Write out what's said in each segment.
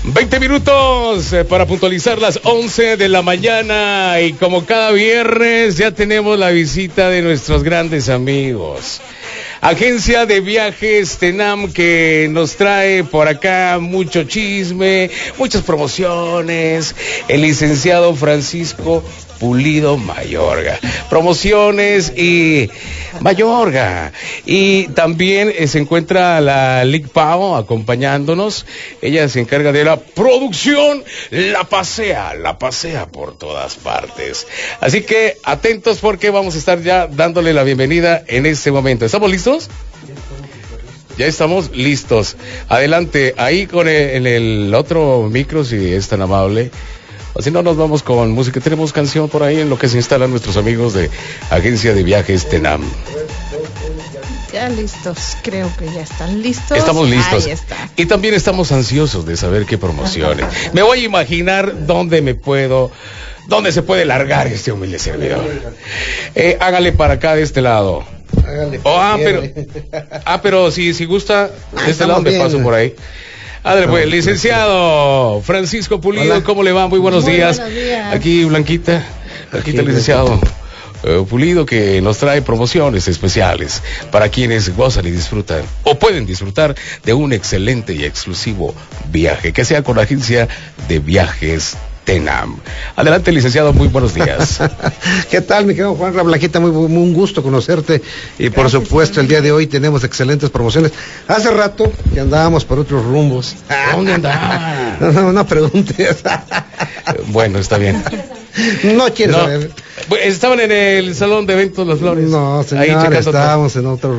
20 minutos para puntualizar las 11 de la mañana y como cada viernes ya tenemos la visita de nuestros grandes amigos. Agencia de Viajes Tenam, que nos trae por acá mucho chisme, muchas promociones. El licenciado Francisco Pulido Mayorga. Promociones y Mayorga. Y también se encuentra la Lic Pau acompañándonos. Ella se encarga de la producción, la pasea por todas partes. Así que atentos porque vamos a estar ya dándole la bienvenida en este momento. ¿Estamos listos? Ya estamos listos. Adelante, ahí con el otro micro, si es tan amable. O si no, nos vamos con música. Tenemos canción por ahí en lo que se instalan nuestros amigos de Agencia de Viajes Tenam. Ya listos, creo que ya están listos. Estamos listos. Ahí está. Y también estamos ansiosos de saber qué promociones. Me voy a imaginar dónde se puede largar este humilde servidor. Hágale para acá de este lado. Pero si gusta, de este lado me paso por ahí. Ándale, pues, licenciado Francisco Pulido, hola. ¿Cómo le va? Muy buenos días. Buenos días. Aquí Blanquita, aquí está el licenciado Pulido, que nos trae promociones especiales para quienes gozan y disfrutan o pueden disfrutar de un excelente y exclusivo viaje, que sea con la Agencia de Viajes Tenam. Adelante, licenciado, muy buenos días. ¿Qué tal, mi querido Juan Blanquita? Muy un gusto conocerte y por supuesto el día de hoy tenemos excelentes promociones. Hace rato que andábamos por otros rumbos. ¿Dónde andaba? No preguntes. Bueno, está bien. No quieres saber. Estaban en el salón de eventos Las Flores. No, señor, estábamos en otro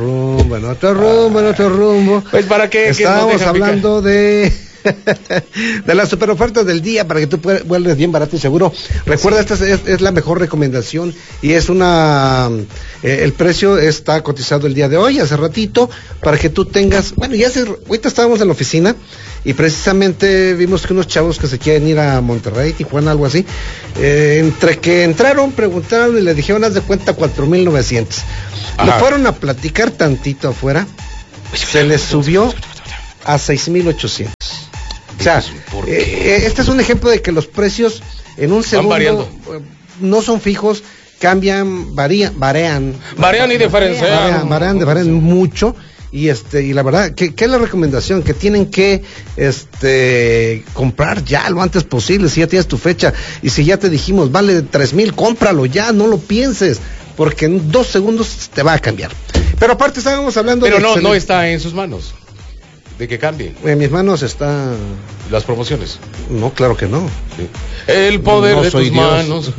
rumbo. Pues para qué. Estábamos hablando de las super ofertas del día para que tú vuelves bien barato y seguro. Recuerda, esta es la mejor recomendación y es el precio está cotizado el día de hoy, hace ratito, para que tú tengas, ahorita estábamos en la oficina y precisamente vimos que unos chavos que se quieren ir a Monterrey, Tijuana, algo así, entre que entraron, preguntaron y le dijeron, haz de cuenta, 4,900. Lo fueron a platicar tantito afuera, se les subió a 6,800. O sea, este es un ejemplo de que los precios en un segundo no son fijos, cambian, varían y diferencian. Varían mucho. Y la verdad, ¿qué es la recomendación? Que tienen que comprar ya lo antes posible, si ya tienes tu fecha. Y si ya te dijimos, vale 3,000, cómpralo ya, no lo pienses, porque en 2 segundos te va a cambiar. Pero aparte estábamos hablando Pero no está en sus manos de que cambie. En mis manos está las promociones. No, claro que no. Sí. El poder de tus manos.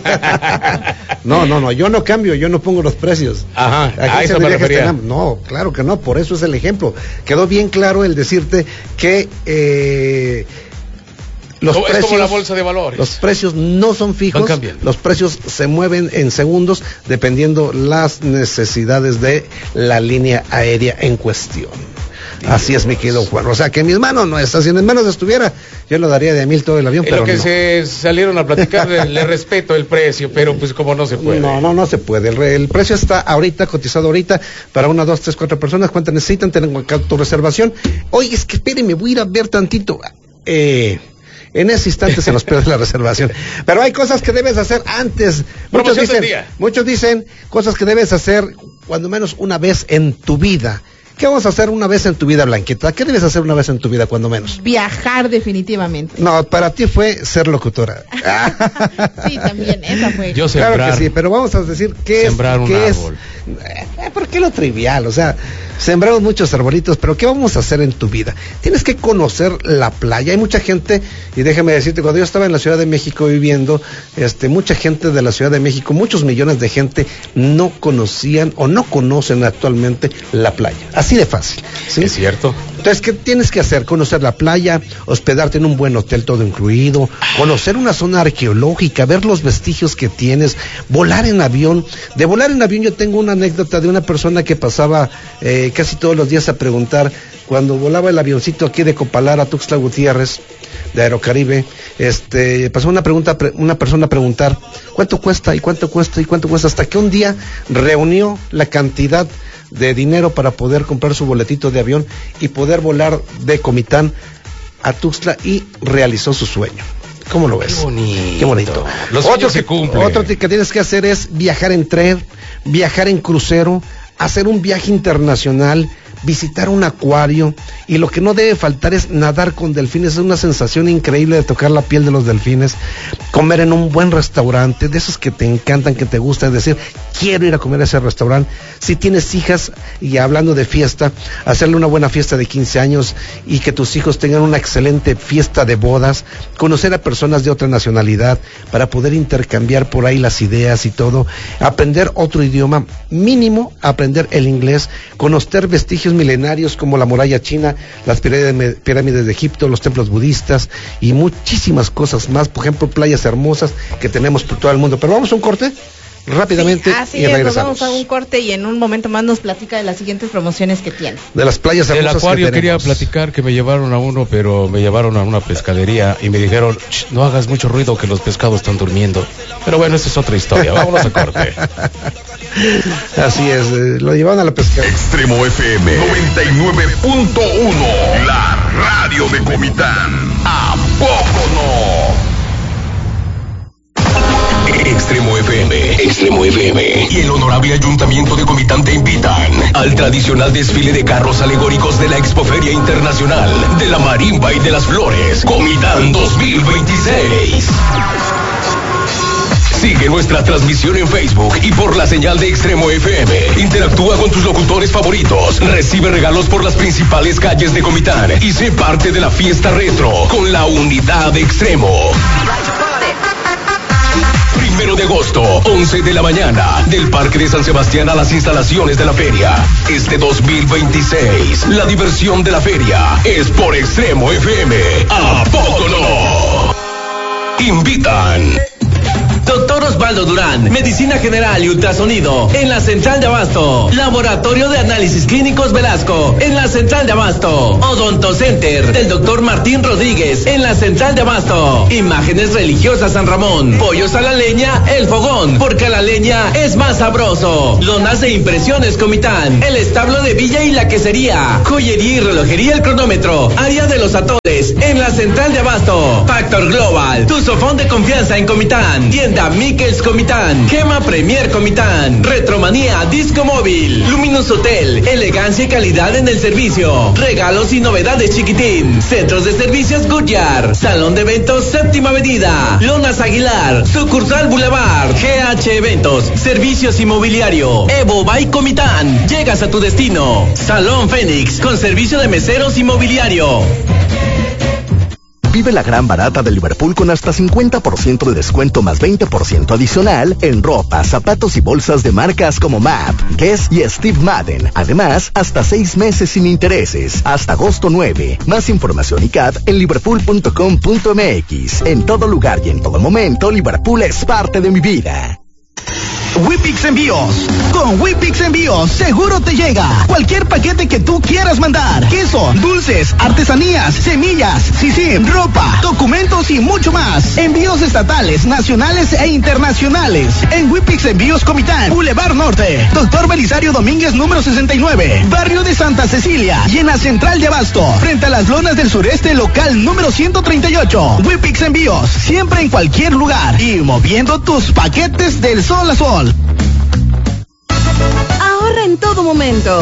No, yo no cambio, yo no pongo los precios. Ajá, a eso me refería. No, claro que no, por eso es el ejemplo. Quedó bien claro el decirte que los precios, es como la bolsa de valores. Los precios no son fijos, los precios se mueven en segundos dependiendo las necesidades de la línea aérea en cuestión. Así es, mi querido Juan. O sea, que en mis manos no está. Si en mis manos estuviera, yo lo daría de 1,000 todo el avión, pero lo que se salieron a platicar, le respeto el precio, pero pues como no se puede. No se puede. El precio está cotizado ahorita para 1, 2, 3, 4 personas. ¿Cuántas necesitan? Tengo acá tu reservación. Oye, es que espérenme, voy a ir a ver tantito. En ese instante se nos pierde la reservación. Pero hay cosas que debes hacer antes. Muchos dicen cosas que debes hacer cuando menos una vez en tu vida. ¿Qué vamos a hacer una vez en tu vida, Blanquita? ¿Qué debes hacer una vez en tu vida, cuando menos? Viajar, definitivamente. No, para ti fue ser locutora. Sí, también, esa fue. Yo sembrar. Claro que sí, pero vamos a decir qué sembrar un árbol. ¿Por qué lo trivial? O sea, sembramos muchos arbolitos, pero ¿qué vamos a hacer en tu vida? Tienes que conocer la playa. Hay mucha gente, y déjame decirte, cuando yo estaba en la Ciudad de México viviendo, mucha gente de la Ciudad de México, muchos millones de gente no conocían o no conocen actualmente la playa. Así de fácil, ¿sí? Es cierto. Entonces, ¿qué tienes que hacer? Conocer la playa, hospedarte en un buen hotel todo incluido, conocer una zona arqueológica, ver los vestigios que tienes, volar en avión. De volar en avión yo tengo una anécdota de una persona que pasaba casi todos los días a preguntar, cuando volaba el avioncito aquí de Copalar a Tuxtla Gutiérrez, de Aerocaribe, pasó una persona a preguntar, ¿cuánto cuesta? ¿Y cuánto cuesta? ¿Y cuánto cuesta? Hasta que un día reunió la cantidad de dinero para poder comprar su boletito de avión y poder volar de Comitán a Tuxtla y realizó su sueño. ¿Cómo lo ves? Qué bonito. Qué bonito. Los sueños se cumplen. Otro que tienes que hacer es viajar en tren, viajar en crucero, hacer un viaje internacional, visitar un acuario, y lo que no debe faltar es nadar con delfines. Es una sensación increíble de tocar la piel de los delfines, comer en un buen restaurante, de esos que te encantan, que te gusta, es decir, quiero ir a comer a ese restaurante. Si tienes hijas, y hablando de fiesta, hacerle una buena fiesta de 15 años y que tus hijos tengan una excelente fiesta de bodas, conocer a personas de otra nacionalidad para poder intercambiar por ahí las ideas y todo, aprender otro idioma, mínimo aprender el inglés, conocer vestigios milenarios como la muralla china, las pirámides de Egipto, los templos budistas y muchísimas cosas más, por ejemplo, playas hermosas que tenemos por todo el mundo. Pero vamos a un corte rápidamente, sí, así y regresamos. Nos vamos a un corte y en un momento más nos platica de las siguientes promociones que tiene. De las playas hermosas. El acuario quería platicar que me llevaron a uno, pero me llevaron a una pescadería y me dijeron, no hagas mucho ruido que los pescados están durmiendo. Pero bueno, esa es otra historia. Vámonos a corte. Así es, lo llevaron a la pescadería. Extremo FM 99.1, la radio de Comitán. ¿A poco no? Extremo FM y el honorable Ayuntamiento de Comitán te invitan al tradicional desfile de carros alegóricos de la Expoferia Internacional de la Marimba y de las Flores, Comitán 2026. Sigue nuestra transmisión en Facebook y por la señal de Extremo FM. Interactúa con tus locutores favoritos. Recibe regalos por las principales calles de Comitán y sé parte de la fiesta retro con la unidad de Extremo. 1 de agosto, 11 de la mañana, del Parque de San Sebastián a las instalaciones de la feria. Este 2026, la diversión de la feria es por Extremo FM. ¿A poco no? Invitan Doctor Osvaldo Durán, Medicina General y Ultrasonido, en la Central de Abasto. Laboratorio de Análisis Clínicos Velasco, en la Central de Abasto. Odonto Center, del Doctor Martín Rodríguez, en la Central de Abasto. Imágenes Religiosas San Ramón. Pollos a la leña, El Fogón, porque a la leña es más sabroso. Lonas de Impresiones Comitán, el establo de Villa y la Quesería. Joyería y relojería El Cronómetro, área de los atoles, en la Central de Abasto. Factor Global, tu sofón de confianza en Comitán. Tienda Mikkels Comitán, Gema Premier Comitán, Retromanía Disco Móvil, Luminous Hotel, elegancia y calidad en el servicio, regalos y novedades Chiquitín, Centros de Servicios Goodyear, Salón de Eventos Séptima Avenida, Lonas Aguilar, Sucursal Boulevard, GH Eventos, Servicios Inmobiliario, Evo by Comitán, llegas a tu destino, Salón Fénix, con servicio de meseros inmobiliario. Vive la gran barata de Liverpool con hasta 50% de descuento más 20% adicional en ropa, zapatos y bolsas de marcas como MAP, Guess y Steve Madden. Además, hasta 6 meses sin intereses, hasta agosto 9. Más información y CAT en liverpool.com.mx. En todo lugar y en todo momento, Liverpool es parte de mi vida. Wipix Envíos. Con Wipix Envíos seguro te llega cualquier paquete que tú quieras mandar. Queso, dulces, artesanías, semillas, sisim, ropa, documentos y mucho más. Envíos estatales, nacionales e internacionales. En Wipix Envíos Comitán, Boulevard Norte, Dr. Belisario Domínguez número 69, Barrio de Santa Cecilia y en la Central de Abasto, frente a las lonas del sureste, local número 138. Wipix Envíos, siempre en cualquier lugar y moviendo tus paquetes del sol a sol. Ahorra en todo momento.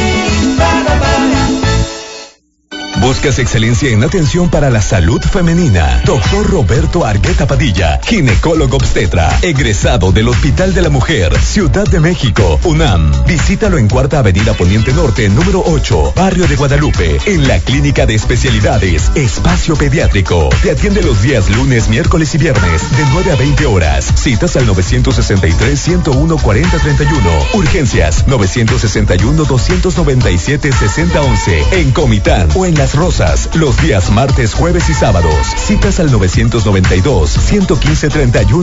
¿Buscas excelencia en atención para la salud femenina? Doctor Roberto Argueta Padilla, ginecólogo obstetra, egresado del Hospital de la Mujer, Ciudad de México, UNAM. Visítalo en Cuarta Avenida Poniente Norte, número 8, Barrio de Guadalupe, en la Clínica de Especialidades, Espacio Pediátrico. Te atiende los días lunes, miércoles y viernes, de 9 a 20 horas. Citas al 963-101-4031. Urgencias, 961-297-6011. En Comitán o en Las Rosas, los días martes, jueves y sábados. Citas al 992-115-31.